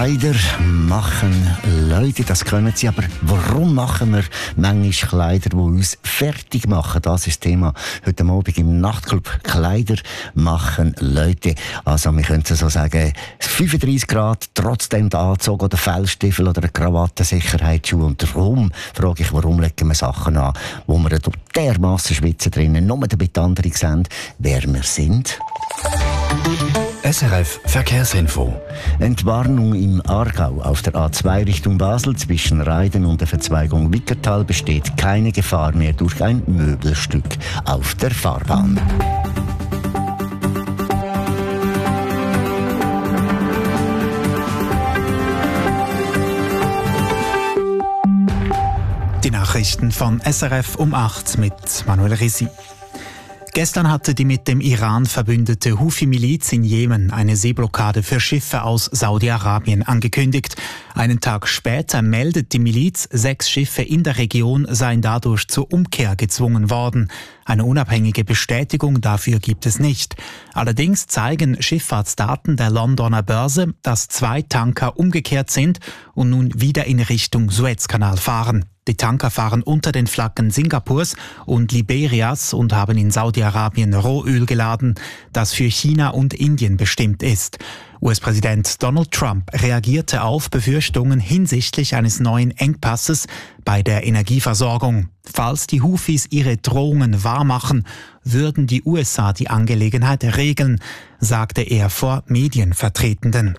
Kleider machen Leute, das können sie. Aber warum machen wir manchmal Kleider, die uns fertig machen? Das ist das Thema heute Abend im Nachtclub. Kleider machen Leute. Also wir können so sagen, 35 Grad, trotzdem der Anzug oder Fellstiefel oder eine Krawatte, Sicherheitsschuhe. Und darum frage ich, warum legen wir Sachen an, wo wir dermassen schwitzen drinnen, nur damit andere sehen, wer wir sind. SRF Verkehrsinfo. Entwarnung im Aargau. Auf der A2 Richtung Basel zwischen Reiden und der Verzweigung Wickertal besteht keine Gefahr mehr durch ein Möbelstück auf der Fahrbahn. Die Nachrichten von SRF um 8 mit Manuel Risi. Gestern hatte die mit dem Iran verbündete Houthi-Miliz in Jemen eine Seeblockade für Schiffe aus Saudi-Arabien angekündigt. Einen Tag später meldet die Miliz, 6 Schiffe in der Region seien dadurch zur Umkehr gezwungen worden. Eine unabhängige Bestätigung dafür gibt es nicht. Allerdings zeigen Schifffahrtsdaten der Londoner Börse, dass 2 Tanker umgekehrt sind und nun wieder in Richtung Suezkanal fahren. Die Tanker fahren unter den Flaggen Singapurs und Liberias und haben in Saudi-Arabien Rohöl geladen, das für China und Indien bestimmt ist. US-Präsident Donald Trump reagierte auf Befürchtungen hinsichtlich eines neuen Engpasses bei der Energieversorgung. Falls die Houthis ihre Drohungen wahrmachen, würden die USA die Angelegenheit regeln, sagte er vor Medienvertretenden.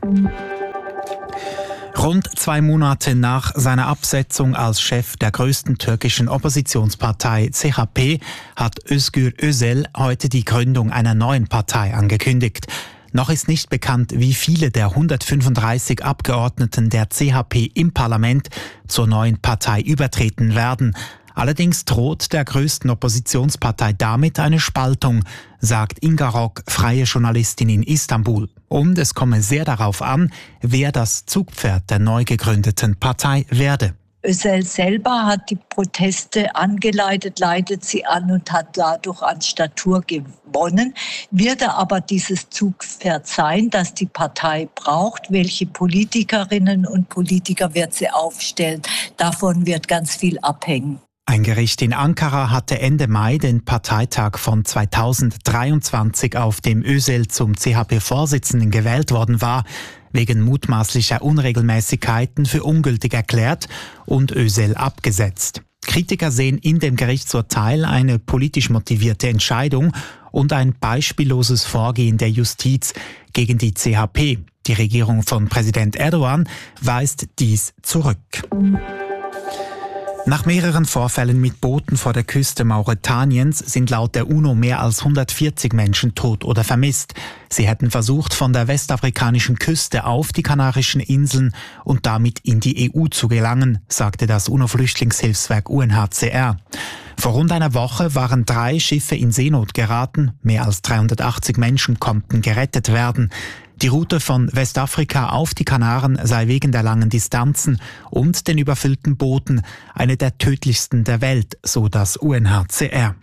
Rund 2 Monate nach seiner Absetzung als Chef der größten türkischen Oppositionspartei CHP hat Özgür Özel heute die Gründung einer neuen Partei angekündigt. Noch ist nicht bekannt, wie viele der 135 Abgeordneten der CHP im Parlament zur neuen Partei übertreten werden. Allerdings droht der größten Oppositionspartei damit eine Spaltung, sagt Inga Rock, freie Journalistin in Istanbul. Und es komme sehr darauf an, wer das Zugpferd der neu gegründeten Partei werde. Özel selber hat die Proteste angeleitet, leitet sie an und hat dadurch an Statur gewonnen. Wird er aber dieses Zugpferd sein, das die Partei braucht? Welche Politikerinnen und Politiker wird sie aufstellen? Davon wird ganz viel abhängen. Ein Gericht in Ankara hatte Ende Mai den Parteitag von 2023, auf dem Özel zum CHP-Vorsitzenden gewählt worden war, wegen mutmaßlicher Unregelmäßigkeiten für ungültig erklärt und Özel abgesetzt. Kritiker sehen in dem Gerichtsurteil eine politisch motivierte Entscheidung und ein beispielloses Vorgehen der Justiz gegen die CHP. Die Regierung von Präsident Erdogan weist dies zurück. Nach mehreren Vorfällen mit Booten vor der Küste Mauretaniens sind laut der UNO mehr als 140 Menschen tot oder vermisst. Sie hätten versucht, von der westafrikanischen Küste auf die Kanarischen Inseln und damit in die EU zu gelangen, sagte das UNO-Flüchtlingshilfswerk UNHCR. Vor rund einer Woche waren 3 Schiffe in Seenot geraten. Mehr als 380 Menschen konnten gerettet werden. Die Route von Westafrika auf die Kanaren sei wegen der langen Distanzen und den überfüllten Booten eine der tödlichsten der Welt, so das UNHCR.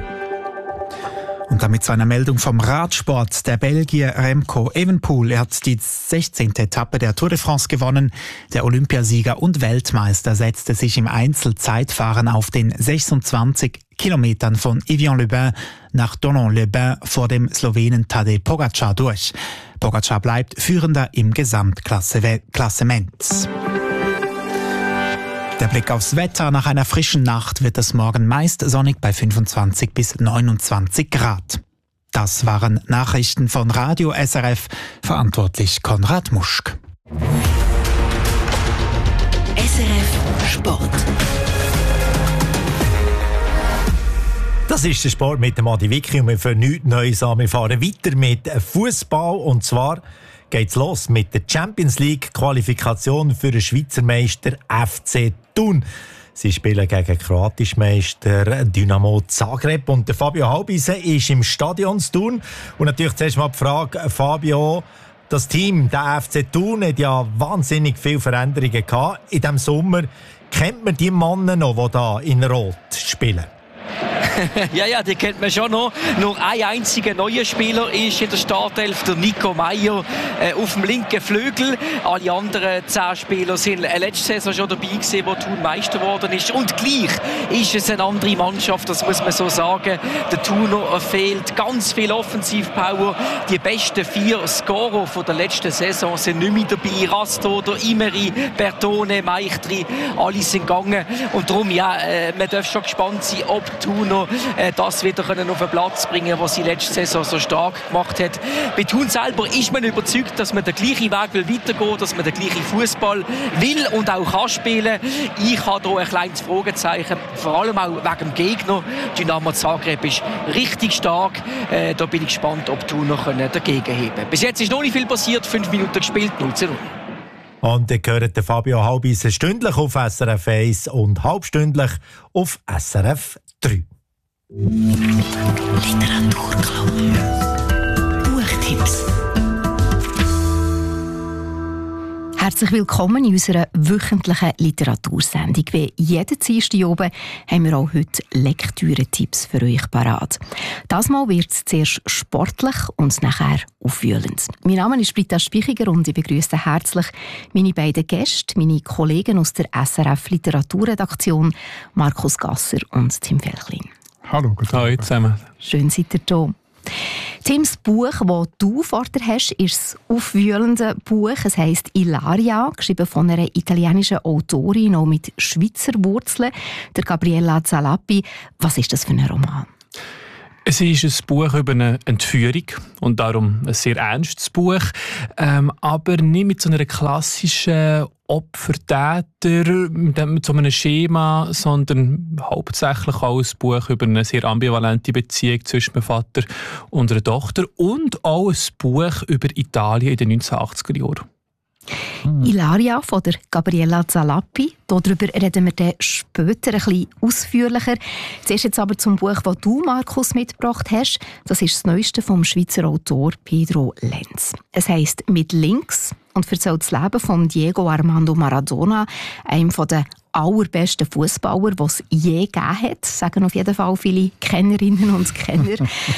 Und damit zu einer Meldung vom Radsport. Der Belgier Remco Evenepoel hat die 16. Etappe der Tour de France gewonnen. Der Olympiasieger und Weltmeister setzte sich im Einzelzeitfahren auf den 26 Kilometern von Evian-le-Bain nach Thonon-les-Bains vor dem Slowenen Tadej Pogačar durch. Pogačar bleibt Führender im Gesamtklassement. Der Blick aufs Wetter. Nach einer frischen Nacht wird es morgen meist sonnig bei 25 bis 29 Grad. Das waren Nachrichten von Radio SRF, verantwortlich Konrad Muschk. SRF Sport. Das ist der Sport mit dem Adi Wicki und wir fahren nichts Neues an. Wir fahren weiter mit Fußball und zwar geht's los mit der Champions League Qualifikation für den Schweizer Meister FC Thun. Sie spielen gegen kroatischen Meister Dynamo Zagreb und der Fabio Halbisen ist im Stadion zu Thun. Und natürlich zuerst mal die Frage, Fabio, das Team, der FC Thun, hat ja wahnsinnig viele Veränderungen gehabt in diesem Sommer. Kennt man die Männer noch, die da in Rot spielen? Ja, die kennt man schon noch. Nur ein einziger neuer Spieler ist in der Startelf, der Nico Meyer auf dem linken Flügel. Alle anderen 10 Spieler sind letzte Saison schon dabei gewesen, wo Thun Meister geworden ist. Und gleich ist es eine andere Mannschaft, das muss man so sagen. Der Thuner fehlt ganz viel Offensivpower. Die besten 4 Scorer von der letzten Saison sind nicht mehr dabei. Rasto, der Imeri, Bertone, Meichtri, alle sind gegangen. Und darum, man darf schon gespannt sein, ob Thuner das wieder auf den Platz bringen können, was sie letzte Saison so stark gemacht hat. Bei Thun selber ist man überzeugt, dass man den gleichen Weg weitergehen will, dass man den gleichen Fußball will und auch kann spielen. Ich habe hier ein kleines Fragezeichen, vor allem auch wegen dem Gegner. Dynamo Zagreb ist richtig stark. Da bin ich gespannt, ob Thun noch dagegen heben können. Bis jetzt ist noch nicht viel passiert, 5 Minuten gespielt, 0:0. Und ihr hört Fabio Halbis stündlich auf SRF 1 und halbstündlich auf SRF 3. Literaturclub. Buchtipps. Herzlich willkommen in unserer wöchentlichen Literatursendung. Wie jeden Dienstag oben haben wir auch heute Lektüre-Tipps für euch parat. Das Mal wird es zuerst sportlich und nachher aufwühlend. Mein Name ist Britta Spichiger und ich begrüße herzlich meine beiden Gäste, meine Kollegen aus der SRF Literaturredaktion, Markus Gasser und Tim Felchlin. Hallo, guten Tag. Hallo zusammen. Schön seid ihr da. Tims Buch, das du vor dir hast, ist das aufwühlende Buch. Es heisst «Ilaria», geschrieben von einer italienischen Autorin, auch mit Schweizer Wurzeln, der Gabriella Zalappi. Was ist das für ein Roman? Es ist ein Buch über eine Entführung und darum ein sehr ernstes Buch, aber nicht mit so einer klassischen Opfer-Täter, mit so einem Schema, sondern hauptsächlich auch ein Buch über eine sehr ambivalente Beziehung zwischen einem Vater und einer Tochter und auch ein Buch über Italien in den 1980er Jahren. «Ilaria» von der Gabriella Zalappi. Darüber reden wir dann später ein bisschen ausführlicher. Zuerst jetzt aber zum Buch, das du, Markus, mitgebracht hast. Das ist das Neueste vom Schweizer Autor Pedro Lenz. Es heisst «Mit links» und erzählt das Leben von Diego Armando Maradona, einem der allerbesten Fußballer, die es je gegeben hat, sagen auf jeden Fall viele Kennerinnen und Kenner.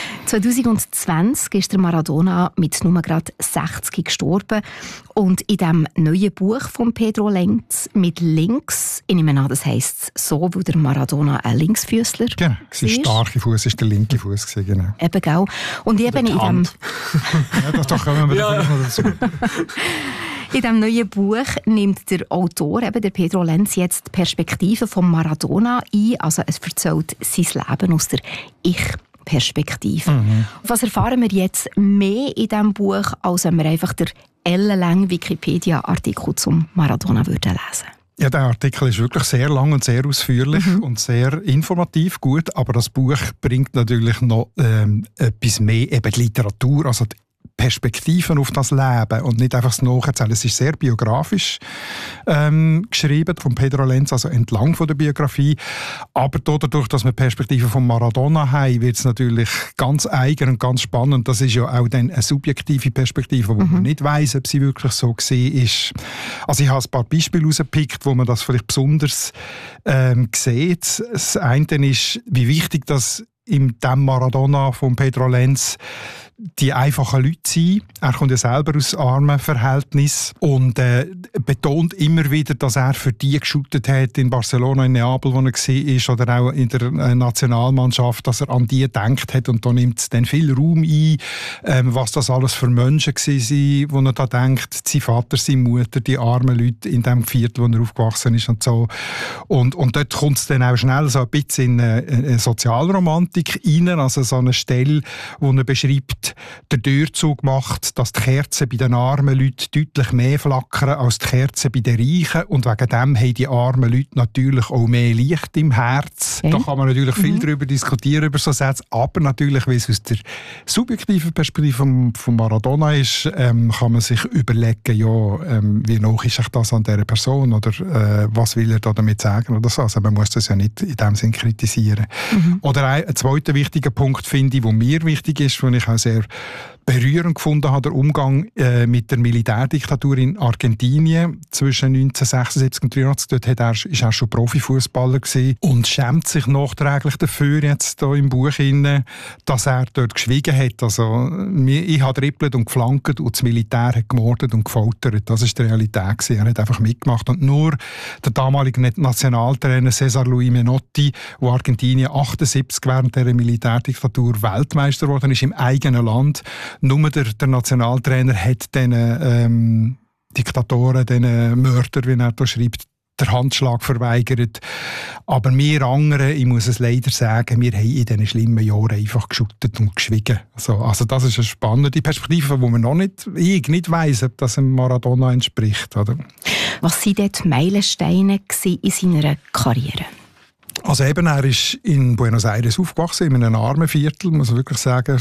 2020 ist der Maradona mit nur gerade 60 gestorben. Und in diesem neuen Buch von Pedro Lenz «Mit links», ich nehme an, das heisst so, weil der Maradona ein Linksfüßler war. Genau, sein starker Fuß war der linke Fuß, genau. Eben, genau. Und eben in dem... Ja, das doch kommen wir noch dazu. In diesem neuen Buch nimmt der Autor, eben der Pedro Lenz, jetzt die Perspektive von Maradona ein. Also es erzählt sein Leben aus der Ich-Perspektive. Was erfahren wir jetzt mehr in diesem Buch, als wenn wir einfach den ellenlangen Wikipedia-Artikel zum Maradona lesen würden? Ja, der Artikel ist wirklich sehr lang und sehr ausführlich und sehr informativ, gut. Aber das Buch bringt natürlich noch etwas mehr, eben die Literatur, also die Perspektiven auf das Leben und nicht einfach das Nacherzählen. Es ist sehr biografisch geschrieben von Pedro Lenz, also entlang von der Biografie. Aber dadurch, dass wir Perspektiven von Maradona haben, wird es natürlich ganz eigen und ganz spannend. Das ist ja auch dann eine subjektive Perspektive, wo man nicht weiss, ob sie wirklich so war. Also ich habe ein paar Beispiele rausgepickt, wo man das vielleicht besonders sieht. Das eine ist, wie wichtig das in dem Maradona von Pedro Lenz die einfachen Leute sind. Er kommt ja selber aus armen Verhältnissen und betont immer wieder, dass er für die geschuttet hat in Barcelona, in Neapel, wo er war, oder auch in der Nationalmannschaft, dass er an die gedacht hat. Und da nimmt es dann viel Raum ein, was das alles für Menschen waren, wo er da denkt, sein Vater, seine Mutter, die armen Leute in dem Viertel, wo er aufgewachsen ist und so. Und dort kommt es dann auch schnell so ein bisschen in eine Sozialromantik rein, also so eine Stelle, wo er beschreibt, der Durchzug macht, dass die Kerzen bei den armen Leuten deutlich mehr flackern als die Kerzen bei den Reichen. Und wegen dem haben die armen Leute natürlich auch mehr Licht im Herz. Da kann man natürlich viel darüber diskutieren, über so Sätze. Aber natürlich, weil es aus der subjektiven Perspektive von Maradona ist, kann man sich überlegen, ja, wie nah ist das an dieser Person oder was will er da damit sagen oder so. Also man muss das ja nicht in dem Sinn kritisieren. Oder ein zweiter wichtiger Punkt, finde ich, der mir wichtig ist, den ich auch sehr berührend gefunden habe, der Umgang mit der Militärdiktatur in Argentinien zwischen 1976 und 1983. Dort ist er schon Profifußballer gewesen und schämt sich nachträglich dafür, jetzt hier im Buch, dass er dort geschwiegen hat. Also, ich habe dribbelt und geflankt und das Militär hat gemordet und gefoltert. Das war die Realität gewesen. Er hat einfach mitgemacht. Und nur der damalige Nationaltrainer César Luis Menotti, der Argentinien 78 während der Militärdiktatur Weltmeister geworden ist im eigenen Land. Nur der Nationaltrainer hat diesen Diktatoren, diesen Mördern, wie er da schreibt, der Handschlag verweigert. Aber wir anderen, ich muss es leider sagen, wir haben in diesen schlimmen Jahren einfach geschüttet und geschwiegen. Also das ist eine spannende Perspektive, wo man ich nicht weiss, ob das einem Maradona entspricht. Oder? Was waren dort die Meilensteine in seiner Karriere? Also eben, er ist in Buenos Aires aufgewachsen, in einem armen Viertel, muss man wirklich sagen.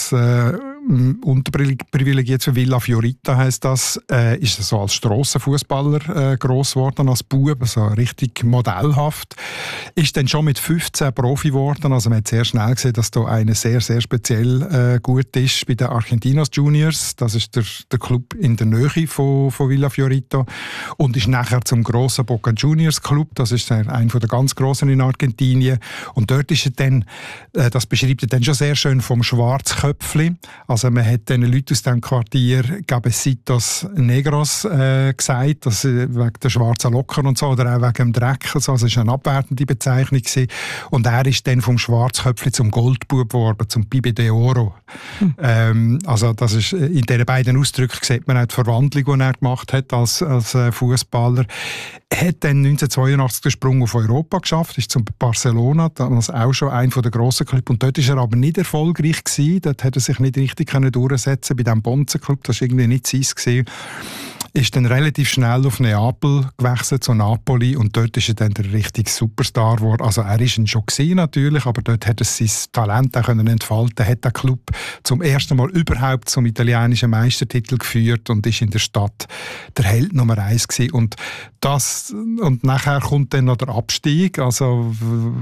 Unterprivilegiert für Villa Fiorita heisst das, ist er so als Strassenfußballer gross geworden, als Bub, also richtig modellhaft. Ist dann schon mit 15 Profi geworden, also man hat sehr schnell gesehen, dass da einer sehr, sehr speziell gut ist bei den Argentinos Juniors. Das ist der Club in der Nähe von Villa Fiorita und ist nachher zum grossen Boca Juniors Club, das ist einer der ganz grossen in Argentinien. Und dort ist er dann, das beschreibt er dann schon sehr schön, vom Schwarzköpfli. Also man hat den Leuten aus diesem Quartier Cabecitos Negros gesagt, dass wegen der schwarzen Locken und so, oder auch wegen dem Dreck. Also es war eine abwertende Bezeichnung gewesen. Und er ist dann vom Schwarzköpfli zum Goldbub geworden, zum Pibe de Oro. Also das ist, in diesen beiden Ausdrücken sieht man auch die Verwandlung, die er gemacht hat als Fußballer. Er hat dann 1982 den Sprung auf Europa geschafft, ist zum Barcelona, damals auch schon einer der grossen Clubs. Und dort war er aber nicht erfolgreich gewesen. Dort hat er sich nicht richtig durchsetzen bei diesem Bonzen-Club. Das war irgendwie nicht seins gewesen. Ist dann relativ schnell auf Neapel gewechselt, zu Napoli, und dort ist er dann der richtige Superstar geworden. Also er ist ihn schon gewesen, natürlich, aber dort hat er sein Talent auch entfalten, hat den Club zum ersten Mal überhaupt zum italienischen Meistertitel geführt und ist in der Stadt der Held Nummer 1 gewesen. Und nachher kommt dann noch der Abstieg. Also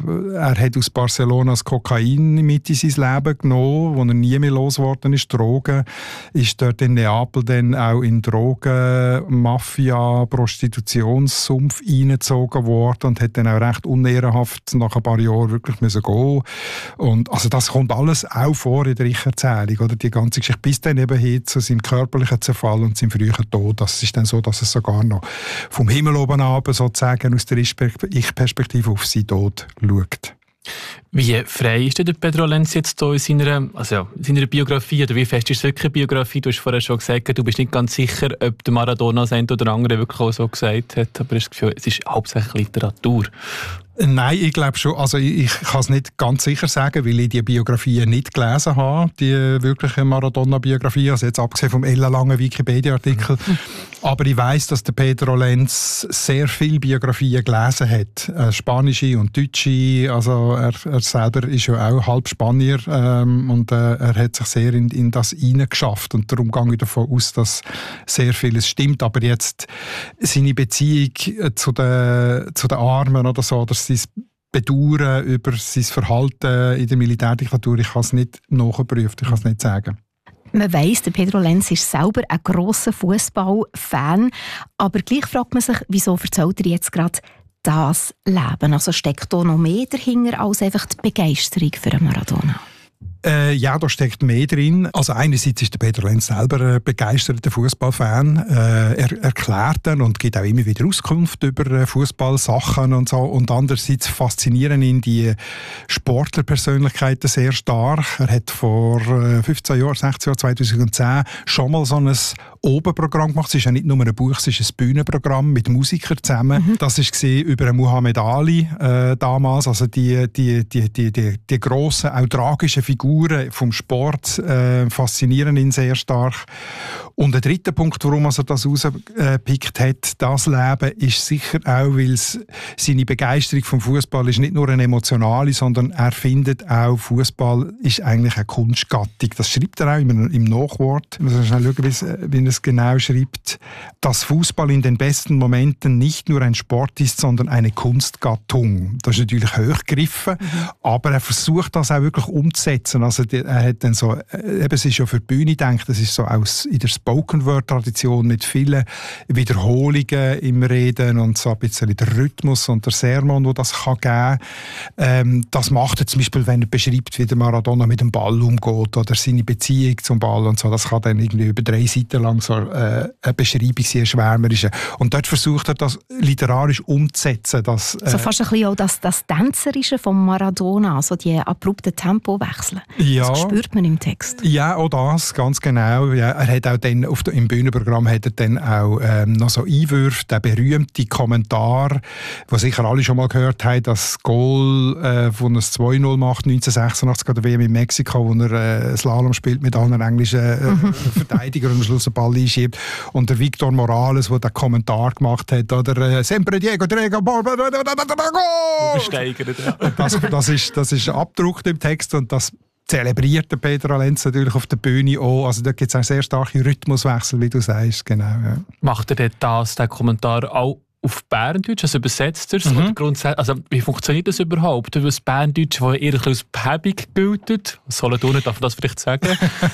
er hat aus Barcelona das Kokain mit in sein Leben genommen, wo er nie mehr losgeworden ist, Drogen. Ist dort in Neapel dann auch in Drogen Mafia, Prostitutionssumpf reingezogen worden und hat dann auch recht unehrenhaft nach ein paar Jahren wirklich müssen gehen. Und also das kommt alles auch vor in der Ich-Erzählung, oder die ganze Geschichte, bis dann eben hin zu seinem körperlichen Zerfall und seinem frühen Tod. Das ist dann so, dass es sogar noch vom Himmel oben runter sozusagen aus der Ich-Perspektive auf seinen Tod schaut. Wie frei ist denn der Pedro Lenz jetzt hier in seiner Biografie? Oder wie fest ist es wirklich eine Biografie? Du hast vorher schon gesagt, du bist nicht ganz sicher, ob der Maradona das eine oder andere wirklich auch so gesagt hat. Aber ich habe das Gefühl, es ist hauptsächlich Literatur. Nein, ich glaube schon. Also ich kann es nicht ganz sicher sagen, weil ich die Biografie nicht gelesen habe, die wirkliche Maradona-Biografie, also jetzt abgesehen vom ellenlangen Wikipedia-Artikel. Aber ich weiss, dass der Pedro Lenz sehr viele Biografien gelesen hat, spanische und deutsche. Also er selber ist ja auch halb Spanier und er hat sich sehr in das hineingeschafft. Und darum gehe ich davon aus, dass sehr vieles stimmt. Aber jetzt seine Beziehung zu den Armen oder so, oder sein Bedauern über sein Verhalten in der Militärdiktatur, ich kann es nicht nachprüfen, ich kann es nicht sagen. Man weiss, der Pedro Lenz ist selber ein grosser Fußball-Fan, aber gleich fragt man sich, wieso erzählt er jetzt gerade das Leben? Also steckt da noch mehr dahinter als einfach die Begeisterung für Maradona? Ja, da steckt mehr drin. Also einerseits ist der Pedro Lenz selber ein begeisterter Fußballfan. Er erklärt dann und gibt auch immer wieder Auskunft über Fußballsachen und so. Und andererseits faszinieren ihn die Sportlerpersönlichkeiten sehr stark. Er hat vor 15 Jahren, 16 Jahren, 2010 schon mal so ein Oberprogramm gemacht. Es ist ja nicht nur ein Buch, es ist ein Bühnenprogramm mit Musikern zusammen. Das war über Muhammad Ali damals. Also die grossen, auch tragischen Figuren vom Sport faszinieren ihn sehr stark. Und der dritte Punkt, warum er das rausgepickt hat, das Leben, ist sicher auch, weil seine Begeisterung vom Fußball ist nicht nur eine emotionale, sondern er findet auch, Fußball ist eigentlich eine Kunstgattung. Das schreibt er auch im Nachwort. Ich muss schnell schauen, wie er es genau schreibt. Dass Fußball in den besten Momenten nicht nur ein Sport ist, sondern eine Kunstgattung. Das ist natürlich hochgegriffen, aber er versucht das auch wirklich umzusetzen. verstanden. Also er hat dann so, es ist ja für die Bühne gedacht, das ist so aus in der Spoken-Word-Tradition mit vielen Wiederholungen im Reden und so ein bisschen der Rhythmus und der Sermon, den das kann geben. Das macht er zum Beispiel, wenn er beschreibt, wie der Maradona mit dem Ball umgeht oder seine Beziehung zum Ball und so. Das kann dann irgendwie über 3 Seiten lang so eine Beschreibung sein, schwärmerische. Und dort versucht er, das literarisch umzusetzen. Dass, so fast ein bisschen auch das Tänzerische von Maradona, also die abrupten Tempowechsel. Ja, das spürt man im Text. Ja, auch das, ganz genau. Ja, er hat auch dann im Bühnenprogramm hat er dann auch noch so Einwürfe, der berühmte Kommentar, den sicher alle schon mal gehört haben, das Goal, wo er es 2-0 macht, 1986 an der WM in Mexiko, wo er Slalom spielt mit allen englischen Verteidigern und am Schluss den Ball einschiebt. Und der Victor Morales, der den Kommentar gemacht hat, oder «Sempre Diego, Diego, Goal!» Das ist abgedruckt im Text und das zelebriert der Pedro Lenz natürlich auf der Bühne auch. Also da gibt es einen sehr starken Rhythmuswechsel, wie du sagst. Genau, ja. Macht er denn den Kommentar auch auf Berndeutsch, also übersetzt er es? Also wie funktioniert das überhaupt? Das Berndeutsch, das eher als behäbig gilt, Solothurn darf man das vielleicht sagen,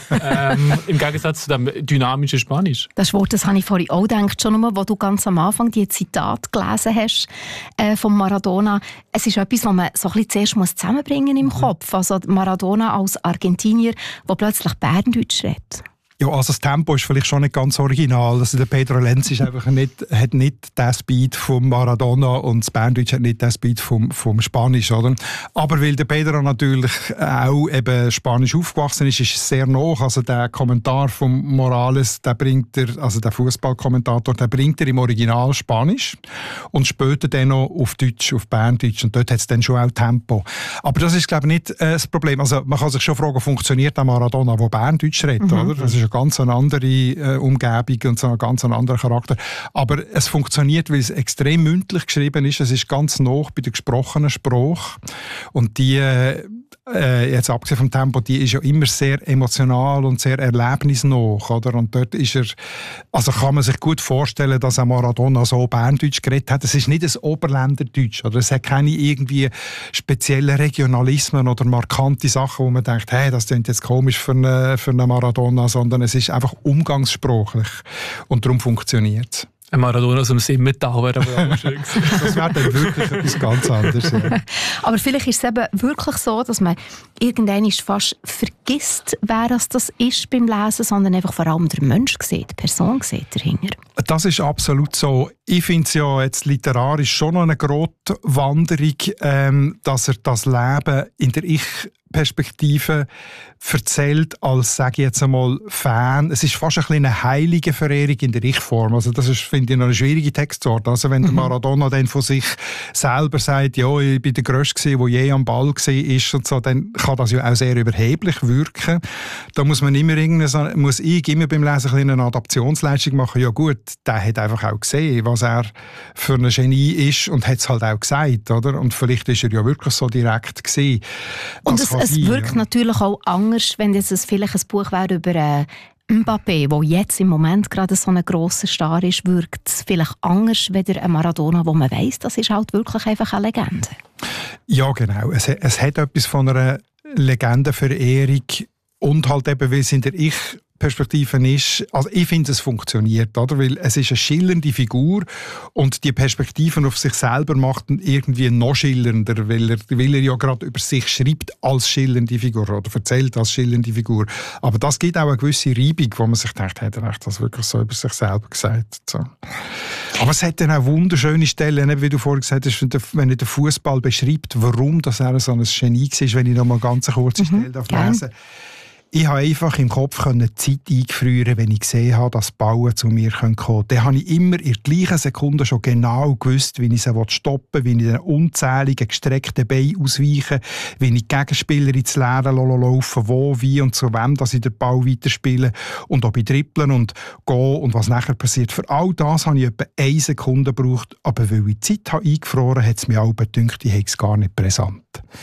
im Gegensatz zu dem dynamischen Spanisch. Das Wort, das habe ich vorhin auch gedacht, schon einmal, wo du ganz am Anfang die Zitate gelesen hast von Maradona. Es ist etwas, was man so ein bisschen zuerst zusammenbringen im Kopf. Also Maradona als Argentinier, der plötzlich Berndeutsch redet. Ja, also das Tempo ist vielleicht schon nicht ganz original. Also der Pedro Lenz ist einfach hat nicht den Speed vom Maradona und das Berndeutsch hat nicht den Speed vom Spanisch, oder? Aber weil der Pedro natürlich auch eben Spanisch aufgewachsen ist es sehr nah. Also der Kommentar von Morales, der Fußballkommentator, der bringt er im Original Spanisch und später dann noch auf Deutsch, auf Berndeutsch. Und dort hat es dann schon auch Tempo. Aber das ist, glaube ich, nicht das Problem. Also man kann sich schon fragen, funktioniert der Maradona, der Berndeutsch redet, oder? Das ist eine ganz andere Umgebung und so ein ganz anderer Charakter. Aber es funktioniert, weil es extrem mündlich geschrieben ist. Es ist ganz nah bei der gesprochenen Sprache. Und die, jetzt abgesehen vom Tempo, die ist ja immer sehr emotional und sehr erlebnisnah, oder? Und dort ist also kann man sich gut vorstellen, dass auch Maradona so Berndeutsch geredet hat. Es ist nicht ein Oberländerdeutsch, oder? Es hat keine irgendwie speziellen Regionalismen oder markante Sachen, wo man denkt, hey, das klingt jetzt komisch für einen Maradona, sondern es ist einfach umgangssprachlich. Und darum funktioniert es. Ein Maradona aus dem Simmental wäre aber auch schön gewesen. Das wäre dann wirklich etwas ganz anderes. Ja. Aber vielleicht ist es eben wirklich so, dass man irgendwann fast vergisst, wer das ist beim Lesen, sondern einfach vor allem der Mensch sieht, die Person sieht dahinter. Das ist absolut so. Ich finde es ja jetzt literarisch schon noch eine Grotwanderung, dass er das Leben in der Ich-Perspektive erzählt als, sage ich jetzt einmal, Fan. Es ist fast ein bisschen eine heilige Verehrung in der Ich-Form. Also das ist, finde ich, noch eine schwierige Textsorte. Also wenn der Maradona dann von sich selber sagt, ja, ich bin der Grösste, der je am Ball war und so, dann kann das ja auch sehr überheblich wirken. Da muss man immer muss ich immer beim Lesen eine Adaptionsleistung machen. Ja gut, der hat einfach auch gesehen, was er für ein Genie ist und hat es halt auch gesagt, oder? Und vielleicht ist er ja wirklich so direkt gesehen. Und es wirkt natürlich auch anders, wenn es vielleicht ein Buch wäre über Mbappé, der jetzt im Moment gerade so ein grosser Star ist, wirkt es vielleicht anders als ein Maradona, wo man weiss, das ist halt wirklich einfach eine Legende. Ja, genau. Es hat etwas von einer Legendenverehrung und halt eben, weil es in der Ich-Perspektive ist. Also ich finde, es funktioniert, oder? Weil es ist eine schillernde Figur und die Perspektiven auf sich selber macht ihn irgendwie noch schillernder, weil er ja gerade über sich schreibt als schillernde Figur oder erzählt als schillernde Figur. Aber das gibt auch eine gewisse Reibung, wo man sich denkt, hat er das wirklich so über sich selber gesagt? So. Aber es hat dann auch wunderschöne Stellen, wie du vorhin gesagt hast, wenn er den Fußball beschreibt, warum dass er so ein Genie war, wenn ich noch mal ganz eine kurze Stelle lesen darf. Ich habe einfach im Kopf die Zeit eingefrieren, wenn ich gesehen habe, dass Bauern zu mir kommen können. Dann habe ich immer in der gleichen Sekunde schon genau gewusst, wie ich sie stoppen will, wie ich den unzähligen gestreckten Beinen ausweiche, wie ich die Gegenspieler ins Leere laufen, wo, wie und zu wem, dass ich den Ball weiterspiele und ob ich dribbeln und gehe und was nachher passiert. Für all das habe ich etwa 1 Sekunde gebraucht, aber weil ich die Zeit eingefroren habe, hat es mir auch gedacht, ich habe es gar nicht brisant.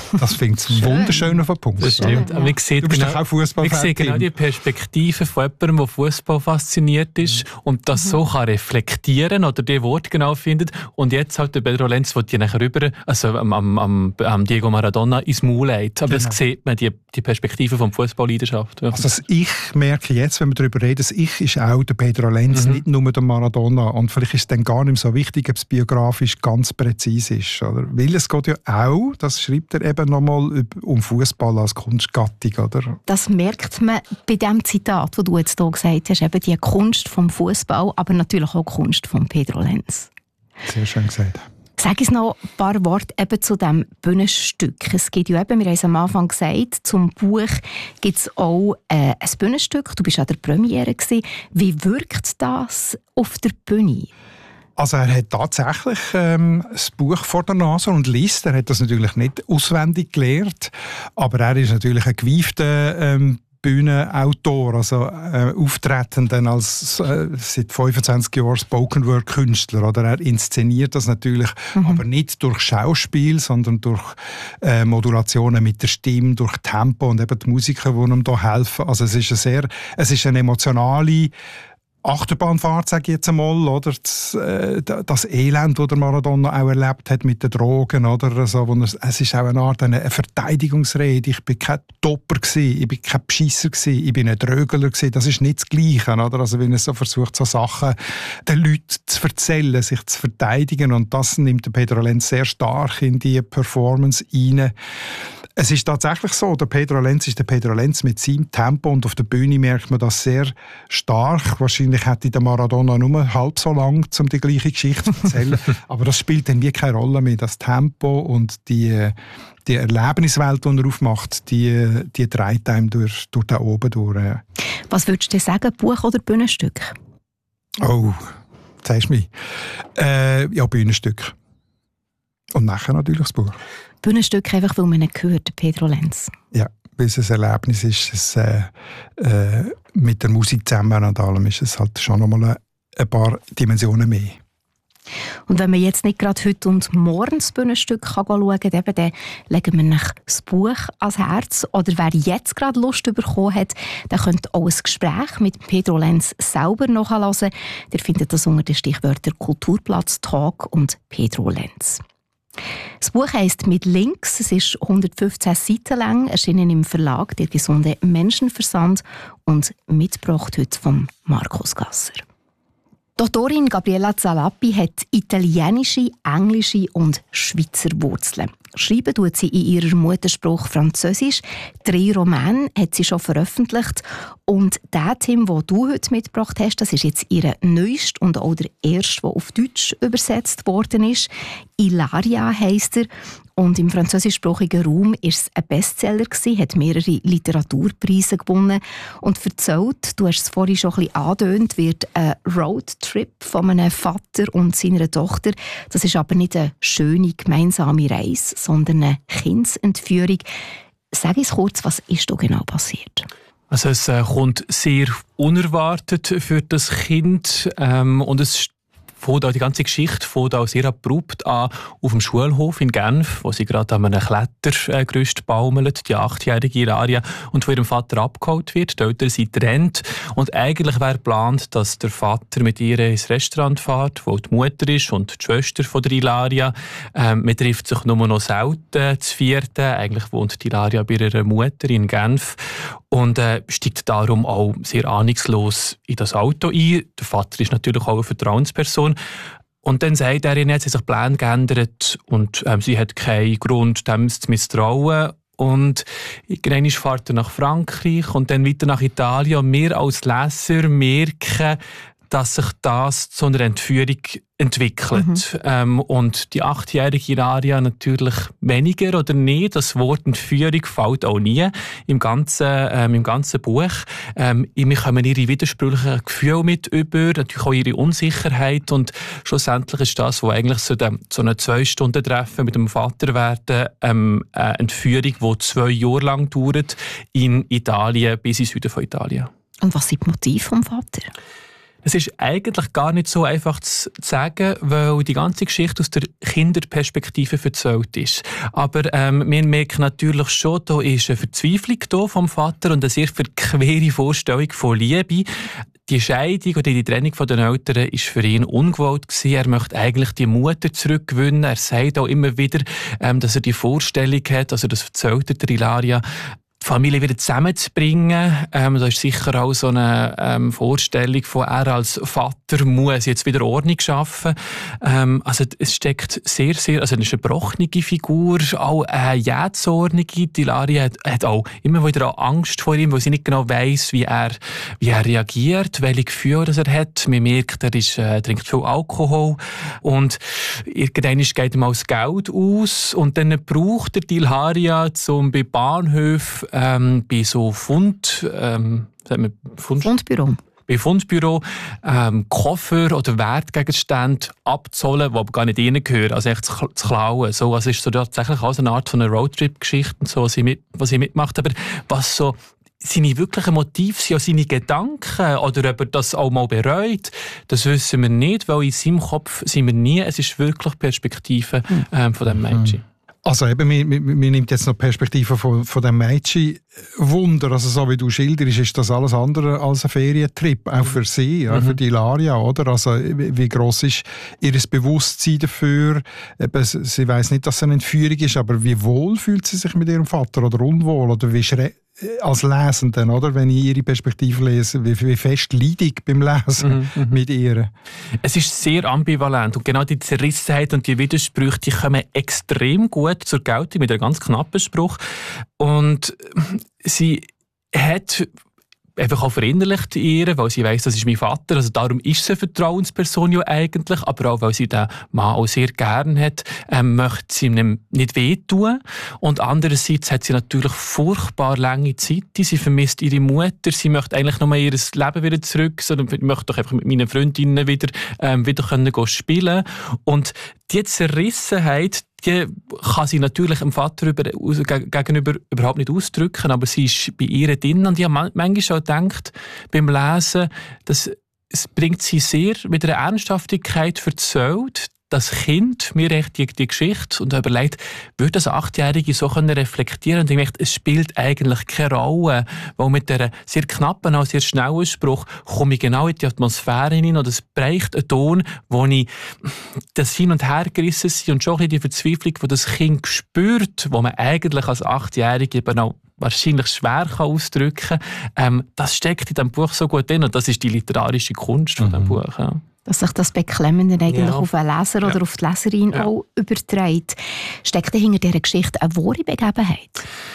Das finde ich wunderschön auf den Punkt. Das stimmt. Ja. Du bist doch auch Fußballfan. Wir sehen genau die Perspektive von jemandem, der Fußball fasziniert ist und das so kann reflektieren oder die Worte genau findet. Und jetzt halt der Pedro Lenz, der die nachher rüber, also am Diego Maradona ins Maul legt. Aber das sieht man, die Perspektive vom Fußballleidenschaft. Also das Ich merke jetzt, wenn wir darüber reden, das Ich ist auch der Pedro Lenz, nicht nur der Maradona. Und vielleicht ist es dann gar nicht so wichtig, ob es biografisch ganz präzise ist. Oder? Weil es geht ja auch, das schreibt er eben nochmal, um Fußball als Kunstgattung. Oder? Das merkt man bei dem Zitat, das du jetzt hier gesagt hast, eben die Kunst vom Fußball, aber natürlich auch die Kunst von Pedro Lenz. Sehr schön gesagt. Sag uns noch ein paar Worte eben zu diesem Bühnenstück. Es gibt ja eben, wir haben es am Anfang gesagt, zum Buch gibt es auch ein Bühnenstück. Du warst an der Premiere gewesen. Wie wirkt das auf der Bühne? Also er hat tatsächlich das Buch vor der Nase und liest. Er hat das natürlich nicht auswendig gelernt, aber er ist natürlich ein gewiefter Bühnenautor, also auftretend als seit 25 Jahren Spoken-Word-Künstler. Oder er inszeniert das natürlich, aber nicht durch Schauspiel, sondern durch Modulationen mit der Stimme, durch Tempo und eben die Musiker, die ihm da helfen. Also es ist eine emotionale Achterbahnfahrt, sage ich jetzt einmal, oder? Das Elend, das der Maradona auch erlebt hat mit den Drogen, oder? Also, es ist auch eine Art eine Verteidigungsrede. Ich bin kein Topper gewesen, ich bin kein Beschisser gewesen, ich bin ein Drögler gewesen. Das ist nicht das Gleiche, oder? Also, wenn er so versucht, so Sachen den Leuten zu erzählen, sich zu verteidigen, und das nimmt der Pedro Lenz sehr stark in die Performance rein. Es ist tatsächlich so, der Pedro Lenz ist der Pedro Lenz mit seinem Tempo, und auf der Bühne merkt man das sehr stark. Wahrscheinlich hätte der Maradona nur halb so lang, um die gleiche Geschichte zu erzählen. Aber das spielt dann wie keine Rolle mehr. Das Tempo und die Erlebniswelt, die er aufmacht, die treibt einem durch da oben durch. Was würdest du sagen, Buch oder Bühnenstück? Oh, sagst du mich. Ja, Bühnenstück. Und nachher natürlich das Buch. Bühnenstück einfach, weil man ihn hört, Pedro Lenz. Ja, weil es ein Erlebnis ist. Mit der Musik zusammen und allem ist es halt schon nochmal ein paar Dimensionen mehr. Und wenn man jetzt nicht gerade heute und morgen das Bühnenstück schauen kann, dann legen wir nach das Buch ans Herz. Oder wer jetzt gerade Lust bekommen hat, der könnte auch ein Gespräch mit Pedro Lenz selber nachhören. Ihr findet das unter den Stichwörtern Kulturplatz, Talk und Pedro Lenz. Das Buch heisst «Mit links». Es ist 115 Seiten lang, erschienen im Verlag «Der gesunde Menschenversand» und mitgebracht heute von Markus Gasser. Doktorin Gabriella Zalappi hat italienische, englische und Schweizer Wurzeln. Schreiben tut sie in ihrer Muttersprache Französisch. 3 Romane hat sie schon veröffentlicht. Und der Tim, den du heute mitgebracht hast, das ist jetzt ihr neuester und auch der erste, der auf Deutsch übersetzt worden ist. «Ilaria» heisst er. Und im französischsprachigen Raum war es ein Bestseller, hat mehrere Literaturpreise gewonnen. Und erzählt, du hast es vorhin schon ein bisschen angedeutet, wird ein Roadtrip von einem Vater und seiner Tochter. Das ist aber nicht eine schöne gemeinsame Reise, sondern eine Kindsentführung. Sag uns kurz, was ist da genau passiert? Also es kommt sehr unerwartet für das Kind und es die ganze Geschichte fängt auch sehr abrupt an auf dem Schulhof in Genf, wo sie gerade an einem Klettergerüst baumelt, die 8-jährige Ilaria, und von ihrem Vater abgeholt wird. Die Eltern sind getrennt und eigentlich wäre geplant, dass der Vater mit ihr ins Restaurant fährt, wo die Mutter ist und die Schwester von der Ilaria. Man trifft sich nur noch selten zu vierten. Eigentlich wohnt die Ilaria bei ihrer Mutter in Genf und steigt darum auch sehr ahnungslos in das Auto ein. Der Vater ist natürlich auch eine Vertrauensperson. Und dann sagt er ihnen, jetzt hat sich der Plan geändert und sie hat keinen Grund, dem zu misstrauen. Und irgendwann fährt er nach Frankreich und dann weiter nach Italien. Und wir als Leser merken, dass sich das zu einer Entführung entwickelt. Und die 8-jährige Ilaria natürlich weniger oder nicht. Das Wort Entführung fällt auch nie im ganzen Buch. Wir kommen ihre widersprüchlichen Gefühle mit über, natürlich auch ihre Unsicherheit. Und schlussendlich ist das, was eigentlich so eine 2-Stunden-Treffen mit dem Vater werden, eine Entführung, die 2 Jahre lang dauert, in Italien bis in Süden von Italien. Und was sind die Motive vom Vater? Es ist eigentlich gar nicht so einfach zu sagen, weil die ganze Geschichte aus der Kinderperspektive erzählt ist. Aber wir merken natürlich schon, da ist eine Verzweiflung da vom Vater und eine sehr verquere Vorstellung von Liebe. Die Scheidung oder die Trennung von den Eltern war für ihn ungewollt gewesen. Er möchte eigentlich die Mutter zurückgewinnen. Er sagt auch immer wieder, dass er die Vorstellung hat, also das erzählt der Ilaria, die Familie wieder zusammenzubringen. Da ist sicher auch so eine Vorstellung von er als Vater muss jetzt wieder Ordnung schaffen. Also es steckt sehr, sehr, also es ist eine gebrochene Figur, auch eine jähzornige. Die Ilaria hat auch immer wieder auch Angst vor ihm, weil sie nicht genau weiss, wie er reagiert, welche Gefühle er hat. Man merkt, er trinkt viel Alkohol und irgendwann geht ihm auch das Geld aus und dann braucht er die Ilaria bei Bahnhöfen bei so Fundbüro. Bei Fundbüro Koffer oder Wertgegenstände abzuholen, die aber gar nicht reingehören, also echt zu klauen. So, also ist so tatsächlich auch so eine Art von einer Roadtrip-Geschichte, so, was sie mitmacht. Aber was so seine wirklichen Motive sind, ja seine Gedanken, oder ob er das auch mal bereut, das wissen wir nicht, weil in seinem Kopf sind wir nie. Es ist wirklich die Perspektive von diesem Mädchen. Also eben, mir nimmt jetzt noch die Perspektive von dem Mädchen Wunder. Also so wie du schilderst, ist das alles andere als ein Ferientrip, auch für sie, auch für die Ilaria, oder? Also wie gross ist ihr Bewusstsein dafür? Eben, sie weiss nicht, dass es eine Entführung ist, aber wie wohl fühlt sie sich mit ihrem Vater oder unwohl? Oder wie als Lesenden, oder? Wenn ich ihre Perspektive lese, wie fest leide ich beim Lesen mit ihr? Es ist sehr ambivalent und genau die Zerrissenheit und die Widersprüche, die kommen extrem gut zur Geltung mit einem ganz knappen Spruch. Und sie hat einfach auch verinnerlicht ihr, weil sie weiss, das ist mein Vater. Also darum ist sie eine Vertrauensperson ja eigentlich, aber auch weil sie den Mann auch sehr gern hat, möchte sie ihm nicht wehtun. Und andererseits hat sie natürlich furchtbar lange Zeit. Sie vermisst ihre Mutter. Sie möchte eigentlich nur ihr Leben wieder zurück, sondern möchte doch einfach mit meinen Freundinnen wieder können spielen. Und die Zerrissenheit, die kann sie natürlich dem Vater gegenüber überhaupt nicht ausdrücken, aber sie ist bei ihr drin. Und ich habe manchmal auch gedacht, beim Lesen, dass es bringt sie sehr mit einer Ernsthaftigkeit erzählt, das Kind mir echt die Geschichte und überlegt, würde das 8-Jährige so reflektieren und ich dachte, es spielt eigentlich keine Rolle, weil mit dieser sehr knappen, auch sehr schnellen Spruch komme ich genau in die Atmosphäre hinein und es bräuchte einen Ton, wo ich das Hin- und Hergerissen bin und schon ein bisschen die Verzweiflung, die das Kind spürt, wo man eigentlich als 8-Jährige eben auch wahrscheinlich schwer ausdrücken kann. Das steckt in diesem Buch so gut drin und das ist die literarische Kunst von diesem Buch. Ja. Dass sich das Beklemmende eigentlich auf den Leser oder auf die Leserin auch überträgt. Steckt hinter dieser Geschichte eine wahre Begebenheit?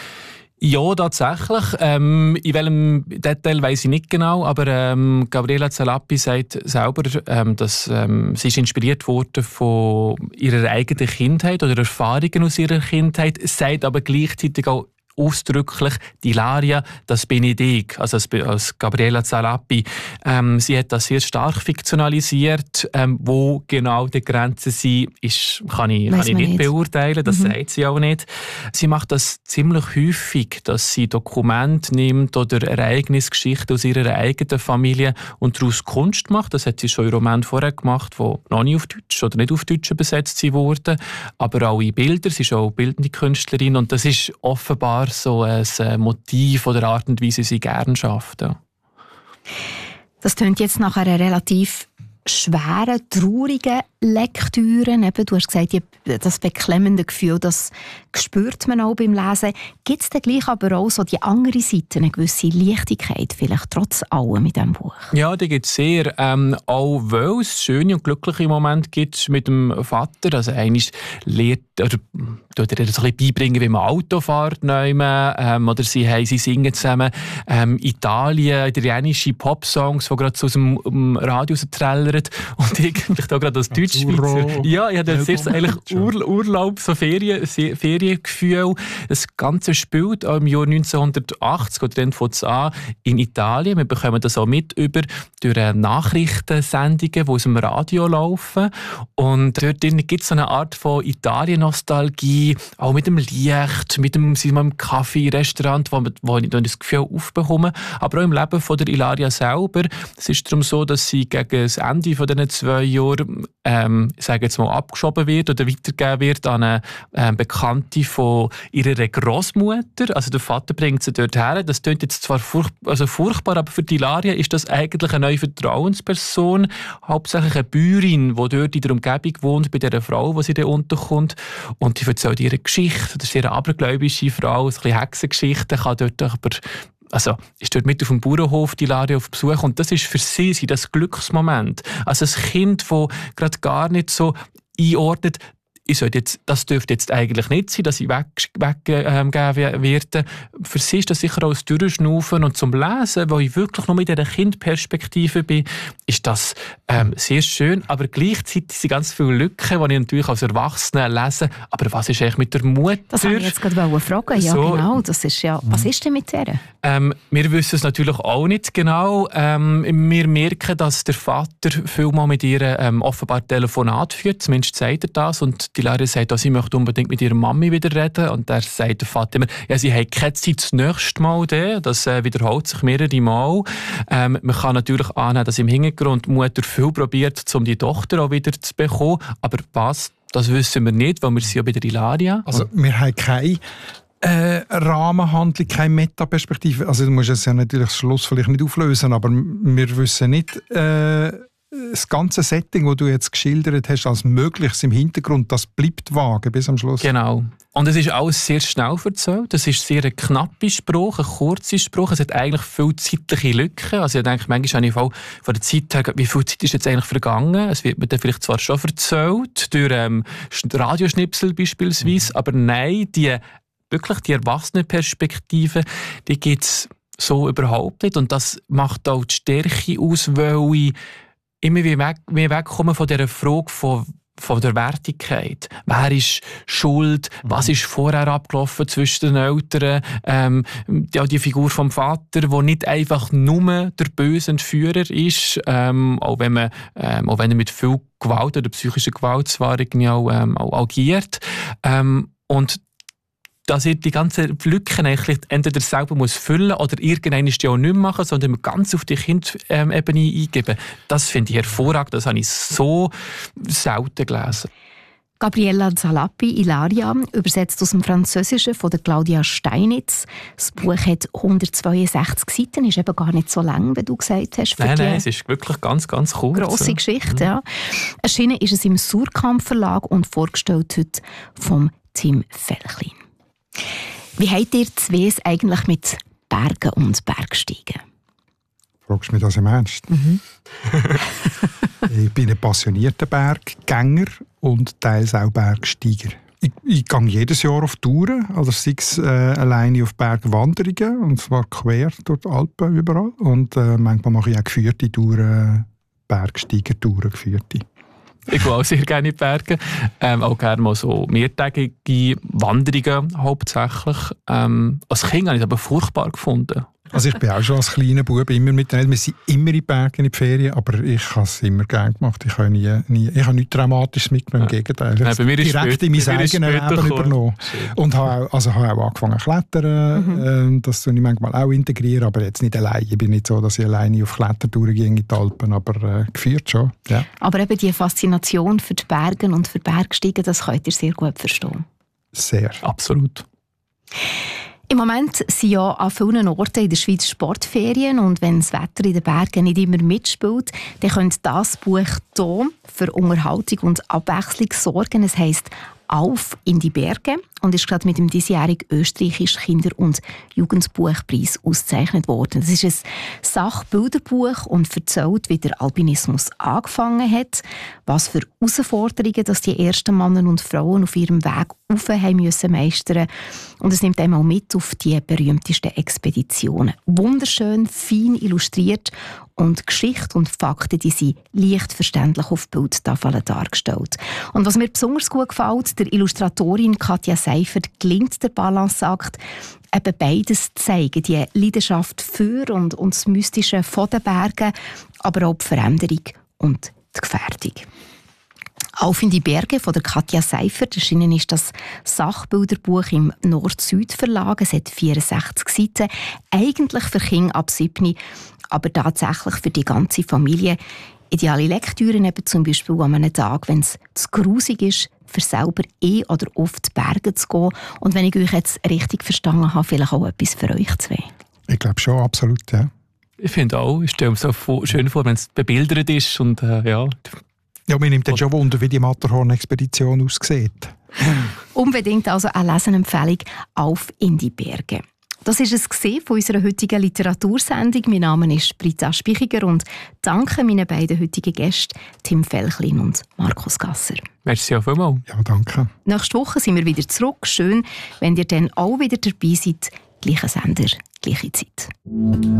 Ja, tatsächlich. In welchem Detail weiss ich nicht genau, aber Gabriela Zalappi sagt selber, dass sie ist inspiriert wurde von ihrer eigenen Kindheit oder Erfahrungen aus ihrer Kindheit, sagt aber gleichzeitig auch ausdrücklich, die Ilaria, das bin ich, also als Gabriela Zalappi. Sie hat das sehr stark fiktionalisiert. Wo genau die Grenzen sind, kann ich nicht beurteilen, das sagt sie auch nicht. Sie macht das ziemlich häufig, dass sie Dokumente nimmt oder Ereignisgeschichten aus ihrer eigenen Familie und daraus Kunst macht. Das hat sie schon in Roman vorher gemacht, die noch nicht auf Deutsch oder nicht auf Deutsch übersetzt wurden, aber auch in Bilder. Sie ist auch bildende Künstlerin und das ist offenbar so ein Motiv oder Art und Weise, sie gerne schafft. Ja. Das klingt jetzt nach einer relativ schweren, traurigen Lektüre. Eben, du hast gesagt, das beklemmende Gefühl, das spürt man auch beim Lesen. Gibt es dann gleich aber auch so die andere Seite, eine gewisse Leichtigkeit, vielleicht trotz allem mit diesem Buch? Ja, die gibt es sehr. Auch weil es schöne und glückliche Momente gibt mit dem Vater. Also eigentlich lehrt oder tut er so ein bisschen beibringen, wie man Auto fährt. Oder sie singen zusammen italienische Popsongs, die gerade so aus dem Radio trällern. Und ich vielleicht auch gerade als Deutsch Ostschweizer. Ja, ich hatte zuerst eigentlich Urlaub, so Feriengefühl. Das Ganze spielt auch im Jahr 1980, oder dann fängt es an, in Italien. Wir bekommen das auch mit durch Nachrichtensendungen, die aus dem Radio laufen. Und dort gibt es so eine Art von Italien-Nostalgie, auch mit dem Licht, mit dem Kaffee, Restaurant, wo ich dann das Gefühl aufbekomme. Aber auch im Leben von der Ilaria selber. Es ist darum so, dass sie gegen das Ende von diesen 2 Jahren, ich sage jetzt mal, abgeschoben wird oder weitergegeben wird an eine Bekannte von ihrer Großmutter. Also der Vater bringt sie dort her. Das klingt jetzt zwar furchtbar, aber für die Ilaria ist das eigentlich eine neue Vertrauensperson, hauptsächlich eine Bäuerin, die dort in der Umgebung wohnt, bei dieser Frau, die sie da unterkommt. Und die erzählt ihre Geschichte. Das ist eine abergläubische Frau, ein bisschen Hexengeschichte, kann dort aber ist dort mit auf dem Bauernhof, die Ilaria auf Besuch, und das ist für sie das Glücksmoment. Also ein Kind, das gerade gar nicht so einordnet, das dürfte jetzt eigentlich nicht sein, dass ich weggegeben werde. Für sie ist das sicher auch das Durchschnaufen, und zum Lesen, wo ich wirklich nur mit dieser Kindperspektive bin, ist das sehr schön, aber gleichzeitig sind ganz viele Lücken, die ich natürlich als Erwachsener lese. Aber was ist eigentlich mit der Mutter? Das wollte ich jetzt gerade fragen. Ja, so, genau. Das ist ja, was ist denn mit der? Wir wissen es natürlich auch nicht genau. Wir merken, dass der Vater vielmal mit ihr offenbar Telefonat führt, zumindest sagt er das, und die Ilaria sagt auch, sie möchte unbedingt mit ihrer Mami wieder reden, und da sagt der Vater immer, ja, sie hat keine Zeit das nächste Mal. Das wiederholt sich mehrere Mal. Man kann natürlich annehmen, dass im Hintergrund die Mutter viel probiert, um die Tochter auch wieder zu bekommen, aber was, das wissen wir nicht, weil wir sind ja bei der Ilaria. Also wir haben keine Rahmenhandlung, keine Metaperspektive. Also du musst es ja natürlich am Schluss vielleicht nicht auflösen, aber wir wissen nicht das ganze Setting, das du jetzt geschildert hast, als Mögliches im Hintergrund, das bleibt vage bis am Schluss. Genau. Und es ist alles sehr schnell erzählt. Es ist sehr ein knapper Spruch, ein kurzer Spruch. Es hat eigentlich viele zeitliche Lücken. Also ich denke, manchmal habe ich von der Zeit her, wie viel Zeit ist jetzt eigentlich vergangen? Es wird mir dann vielleicht zwar schon erzählt, durch Radioschnipsel beispielsweise, aber nein, die Erwachsenenperspektive, die gibt es so überhaupt nicht. Und das macht auch die Stärke aus, weil ich immer mehr wegkommen von dieser Frage von der Wertigkeit. Wer ist schuld? Was ist vorher abgelaufen zwischen den Eltern? Die Figur vom Vater, die nicht einfach nur der böse Entführer ist, auch wenn er mit viel Gewalt oder psychischer Gewalt zwar irgendwie auch agiert. Und dass ihr die ganzen Lücken eigentlich entweder selber füllen muss oder irgendwann die auch nicht machen, sondern ganz auf die Kindebene eingeben. Das finde ich hervorragend. Das habe ich so selten gelesen. Gabriella Zalappi, Ilaria, übersetzt aus dem Französischen von der Claudia Steinitz. Das Buch hat 162 Seiten, ist eben gar nicht so lang, wie du gesagt hast. Nein, es ist wirklich ganz, ganz kurz. Grosse Geschichte, ja. Erschienen ist es im Surkamp Verlag und vorgestellt heute vom Tim Felchlin. Wie habt ihr zwei es eigentlich mit Bergen und Bergsteigen? Fragst du mich das im Ernst? Ich bin ein passionierter Berggänger und teils auch Bergsteiger. Ich gehe jedes Jahr auf Touren, also sei es alleine auf Bergwanderungen, und zwar quer durch die Alpen überall. Und manchmal mache ich auch geführte Touren, Bergsteigertouren geführte. Ich gehe auch sehr gerne in die Berge. Auch gerne mal so mehrtägige Wanderungen hauptsächlich. Als Kind habe ich es aber furchtbar gefunden. Also ich bin auch schon als kleiner Bub immer mit den Eltern. Wir sind immer in die Berge, in die Ferien, aber ich habe es immer gerne gemacht. Ich habe nichts Traumatisches mitgenommen, im Gegenteil. Ich habe direkt in mein eigenes Leben übernommen. Und habe auch angefangen zu klettern. Das tue ich manchmal auch integrieren, aber jetzt nicht allein. Ich bin nicht so, dass ich alleine auf Klettertouren gehe in die Alpen, aber geführt schon. Ja. Aber eben die Faszination für die Berge und für Bergsteigen, das könnt ihr sehr gut verstehen. Sehr. Absolut. Im Moment sind ja an vielen Orten in der Schweiz Sportferien, und wenn das Wetter in den Bergen nicht immer mitspielt, dann könnte das Buch hier für Unterhaltung und Abwechslung sorgen. Es heisst «Auf in die Berge». und ist gerade mit dem diesjährigen österreichischen Kinder- und Jugendbuchpreis ausgezeichnet worden. Das ist ein Sachbilderbuch und erzählt, wie der Alpinismus angefangen hat, was für Herausforderungen dass die ersten Männer und Frauen auf ihrem Weg rauf haben müssen meistern. Und es nimmt einmal mit auf die berühmtesten Expeditionen. Wunderschön, fein illustriert und Geschichte und Fakten, die sind leicht verständlich auf Bildtafeln dargestellt. Und was mir besonders gut gefällt, der Illustratorin Katja Seifert gelingt der Balanceakt, eben beides zu zeigen, die Leidenschaft für und das Mystische von den Bergen, aber auch die Veränderung und die Gefährdung. «Auf in die Berge» von der Katja Seifert erschienen ist das Sachbilderbuch im Nord-Süd-Verlag. Es hat 64 Seiten, eigentlich für Kinder ab 7, aber tatsächlich für die ganze Familie. Ideale Lektüren eben zum Beispiel an einem Tag, wenn es zu grusig ist, für selber oder auf die Berge zu gehen. Und wenn ich euch jetzt richtig verstanden habe, vielleicht auch etwas für euch zwei. Ich glaube schon, absolut, ja. Ich finde auch, ich stelle mir so schön vor, wenn es bebildert ist und ja. Ja, mir nimmt dann schon Wunder, wie die Matterhorn-Expedition aussieht. Unbedingt also eine Lesenempfehlung «Auf in die Berge». Das war es von unserer heutigen Literatursendung. Mein Name ist Britta Spichiger und danke meinen beiden heutigen Gästen, Tim Felchlin und Markus Gasser. Merci auch vielmals. Ja, danke. Nächste Woche sind wir wieder zurück. Schön, wenn ihr dann auch wieder dabei seid. Gleicher Sender, gleiche Zeit.